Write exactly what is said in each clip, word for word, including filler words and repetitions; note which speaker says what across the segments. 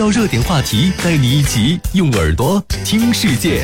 Speaker 1: 到热点话题，带你一起用耳朵听世界。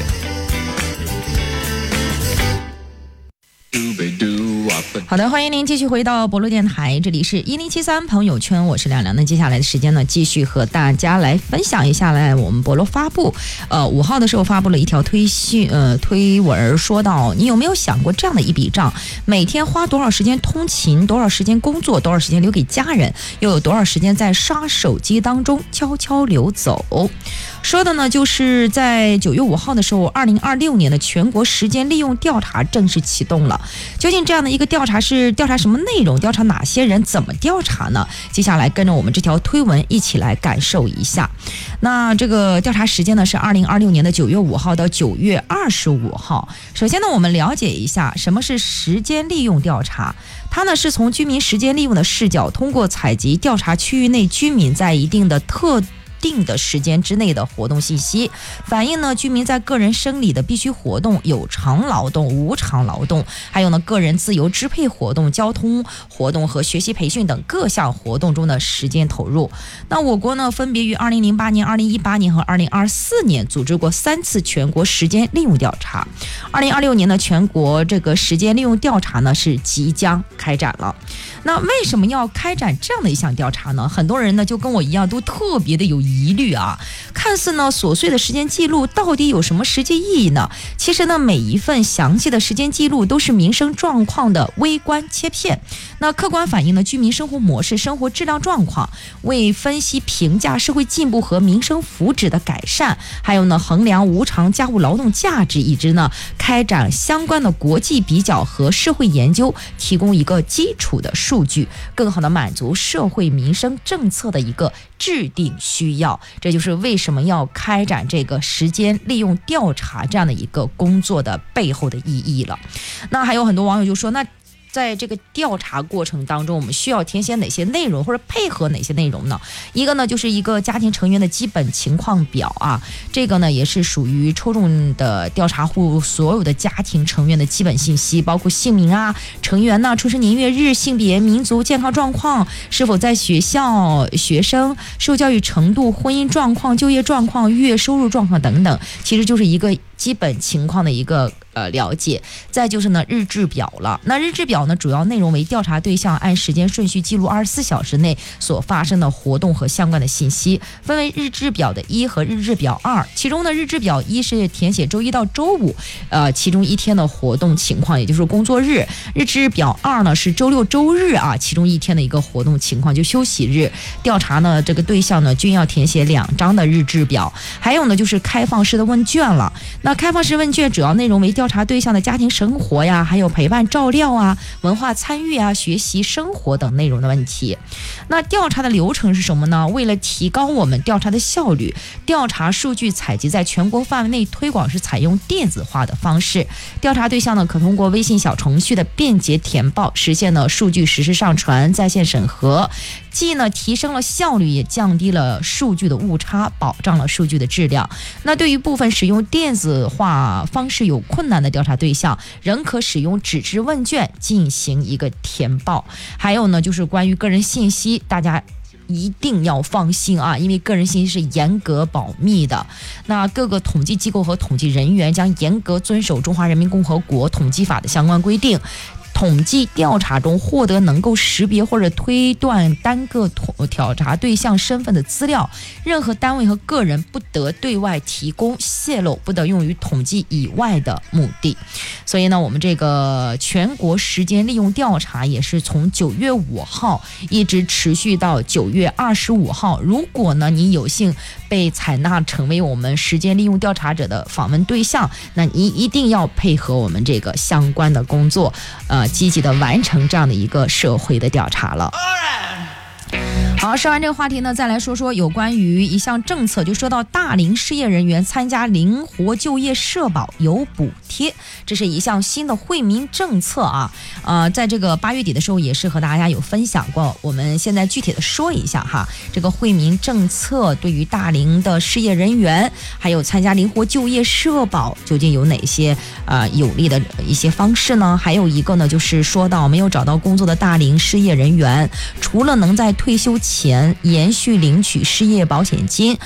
Speaker 2: 好的，欢迎您继续回到博乐电台，这里是一零七三朋友圈，我是亮亮。那接下来的时间呢，继续和大家来分享一下来我们博乐发布，呃，五号的时候发布了一条推信呃推文，说到你有没有想过这样的一笔账，每天花多少时间通勤，多少时间工作，多少时间留给家人，又有多少时间在刷手机当中悄悄流走。说的呢，就是在九月五号的时候，二零二六年的全国时间利用调查正式启动了。究竟这样的一个调查是调查什么内容？调查哪些人？怎么调查呢？接下来跟着我们这条推文一起来感受一下。那这个调查时间呢是二零二六年的九月五号到九月二十五号。首先呢，我们了解一下什么是时间利用调查。它呢是从居民时间利用的视角，通过采集调查区域内居民在一定的特定的时间之内的活动信息，反映呢居民在个人生理的必须活动、有偿劳动、无偿劳动，还有呢个人自由支配活动、交通活动和学习培训等各项活动中的时间投入。那我国呢分别于二零零八年、二零一八年和二零二四年组织过三次全国时间利用调查。二零二六年呢全国这个时间利用调查呢是即将开展了。那为什么要开展这样的一项调查呢？很多人呢就跟我一样都特别的有疑虑啊，看似呢琐碎的时间记录到底有什么实际意义呢？其实呢每一份详细的时间记录都是民生状况的微观切片，那客观反映了居民生活模式、生活质量状况，为分析评价社会进步和民生福祉的改善，还有呢衡量无偿家务劳动价值，以及呢开展相关的国际比较和社会研究，提供一个基础的数据，更好的满足社会民生政策的一个制定需要。这就是为什么要开展这个时间利用调查这样的一个工作的背后的意义了。那还有很多网友就说，那在这个调查过程当中，我们需要填写哪些内容，或者配合哪些内容呢？一个呢就是一个家庭成员的基本情况表啊，这个呢也是属于抽中的调查户所有的家庭成员的基本信息，包括姓名啊、成员呢、出生年月日、性别、民族、健康状况、是否在学校、学生、受教育程度、婚姻状况、就业状况、月收入状况等等，其实就是一个基本情况的一个呃了解。再就是呢日志表了，那日志表呢主要内容为调查对象按时间顺序记录二十四小时内所发生的活动和相关的信息，分为日志表的一和日志表二。其中呢日志表一是填写周一到周五呃其中一天的活动情况，也就是工作日。日志表二呢是周六周日啊其中一天的一个活动情况，就休息日。调查呢这个对象呢均要填写两张的日志表。还有呢就是开放式的问卷了，那开放式问卷主要内容为调查对象的家庭生活呀，还有陪伴照料啊、文化参与啊、学习生活等内容的问题。那调查的流程是什么呢？为了提高我们调查的效率，调查数据采集在全国范围内推广是采用电子化的方式。调查对象呢可通过微信小程序的便捷填报，实现了数据实时上传、在线审核，既呢提升了效率，也降低了数据的误差，保障了数据的质量。那对于部分使用电子化方式有困难的调查对象，仍可使用纸质问卷进行一个填报。还有呢就是关于个人信息，大家一定要放心啊，因为个人信息是严格保密的。那各个统计机构和统计人员将严格遵守中华人民共和国统计法的相关规定。统计调查中获得能够识别或者推断单个调查对象身份的资料，任何单位和个人不得对外提供泄露，不得用于统计以外的目的。所以呢我们这个全国时间利用调查也是从九月五号一直持续到九月二十五号。如果呢你有幸被采纳成为我们时间利用调查者的访问对象，那你一定要配合我们这个相关的工作，呃积极的完成这样的一个社会的调查了。好，说完这个话题呢，再来说说有关于一项政策，就说到大龄失业人员参加灵活就业社保有补贴，这是一项新的惠民政策啊。呃，在这个八月底的时候，也是和大家有分享过。我们现在具体的说一下哈，这个惠民政策对于大龄的失业人员，还有参加灵活就业社保，究竟有哪些呃有利的一些方式呢？还有一个呢，就是说到没有找到工作的大龄失业人员，除了能在退休前延续领取失业保险金，